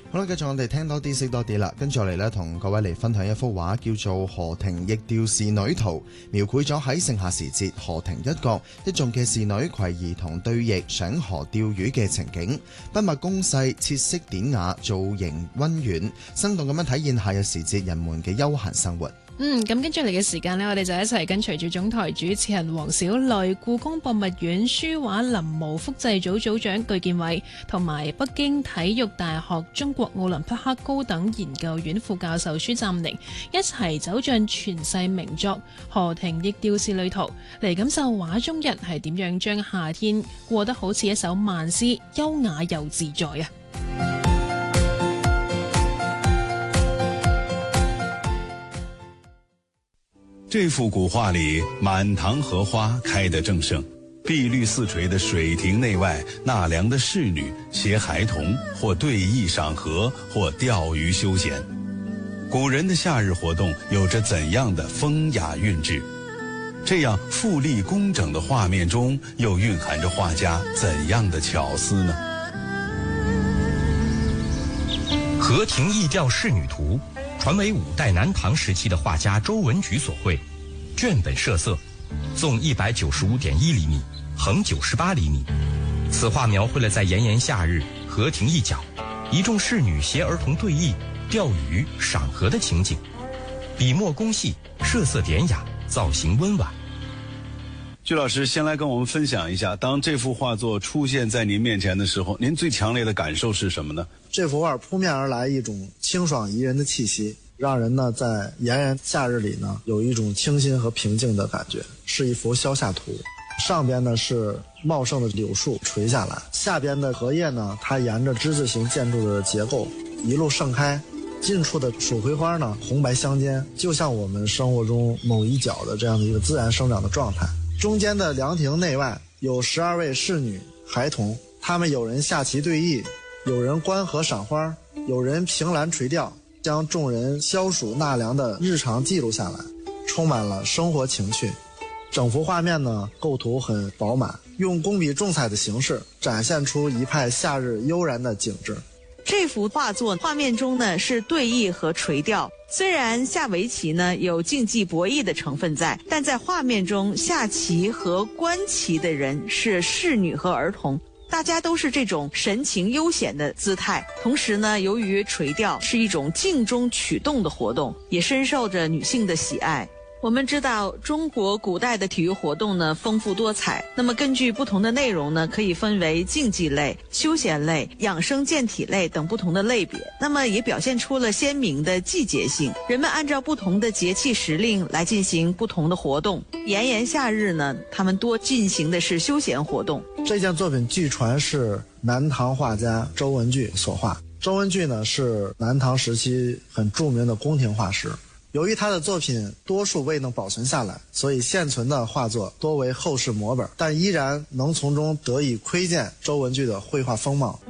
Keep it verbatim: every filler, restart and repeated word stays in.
好啦，繼續我哋聽多啲識多啲啦，跟住落嚟呢，同各位嚟分享一幅畫，叫做《河亭逆釣仕女圖》，描繪咗喺盛夏時節河亭一角一眾嘅仕女攜兒童對弈上河釣魚嘅情景，筆墨工細，設色典雅，造型溫軟，生動咁樣體現夏日時節人們嘅休閒生活。 嗯，咁跟住嚟嘅時間呢，我哋就一齊跟隨住總台主持人黃小蕾、故宮博物院書畫臨摹複製組組長據建偉同埋北京體育大學中國奧林匹克高等研究院副教授舒湛寧一齊走進傳世名作《河亭逆釣仕女圖》，嚟感受畫中人係點樣將夏天過得好似一首慢詩，優雅又自在啊！ 这幅古画里，满堂荷花开得正盛，碧绿四垂的水亭内外，纳凉的侍女携孩童，或对弈赏荷，或钓鱼休闲。古人的夏日活动有着怎样的风雅韵致？这样富丽工整的画面中，又蕴含着画家怎样的巧思呢？ 《河亭逸钓仕女图》传为五代南唐时期的画家周文举所绘，卷本设色，纵一百九十五点一厘米，横九十八厘米。此画描绘了在炎炎夏日，河亭一角，一众侍女携儿童对弈、钓鱼、赏荷的情景，笔墨工细，设色典雅，造型温婉。 据老师先来跟我们分享一下，当这幅画作出现在您面前的时候，您最强烈的感受是什么呢？ 这幅画扑面而来一种清爽宜人的气息，让人呢在炎炎夏日里呢有一种清新和平静的感觉，是一幅消夏图。上边呢是茂盛的柳树垂下来，下边的荷叶呢它沿着之字形建筑的结构一路盛开，近处的蜀葵花呢红白相间，就像我们生活中某一角的这样的一个自然生长的状态。中间的凉亭内外有十二位侍女孩童，他们有人下棋对弈，有人观荷赏花，有人凭栏垂钓，将众人消暑纳凉的日常记录下来，充满了生活情趣。整幅画面呢构图很饱满，用工笔重彩的形式展现出一派夏日悠然的景致。 这幅画作画面中呢是对弈和垂钓，虽然下围棋呢有竞技博弈的成分在，但在画面中下棋和观棋的人是侍女和儿童，大家都是这种神情悠闲的姿态。同时呢，由于垂钓是一种静中取动的活动，也深受着女性的喜爱。我们知道中国古代的体育活动呢丰富多彩，那么根据不同的内容呢可以分为竞技类、休闲类、养生健体类等不同的类别，那么也表现出了鲜明的季节性，人们按照不同的节气时令来进行不同的活动。炎炎夏日呢，他们多进行的是休闲活动。 这件作品据传是南唐画家周文具所画，周文具呢是南唐时期很著名的宫廷画师。由于他的作品多数未能保存下来，所以现存的画作多为后世摹本，但依然能从中得以窥见周文具的绘画风貌。